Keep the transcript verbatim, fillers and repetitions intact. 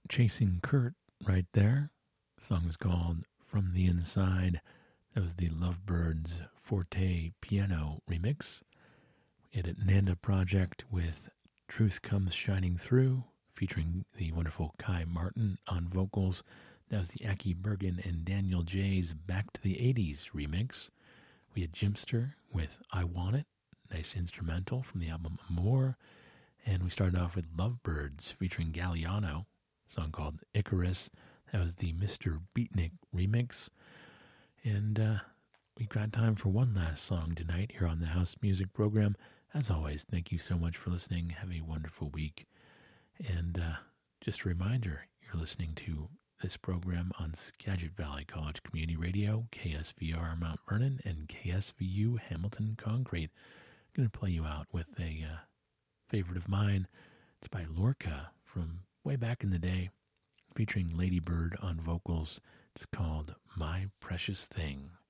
Chasing Kurt right there. The song is called From the Inside. That was the Lovebirds Forte piano remix. We had a Nanda project with Truth Comes Shining Through, featuring the wonderful Kai Martin on vocals. That was the Aki Bergen and Daniel J's Back to the eighties remix. We had Jimster with I Want It, nice instrumental from the album Amore. And we started off with Lovebirds featuring Galliano, a song called Icarus. That was the Mister Beatnik remix. And uh, we've got time for one last song tonight here on the House Music Program. As always, thank you so much for listening. Have a wonderful week. And uh, just a reminder, you're listening to this program on Skagit Valley College Community Radio, K S V R Mount Vernon, and K S V U Hamilton Concrete. I'm going to play you out with a uh, favorite of mine. It's by Lorca from way back in the day, featuring Lady Bird on vocals. It's called My Precious Thing.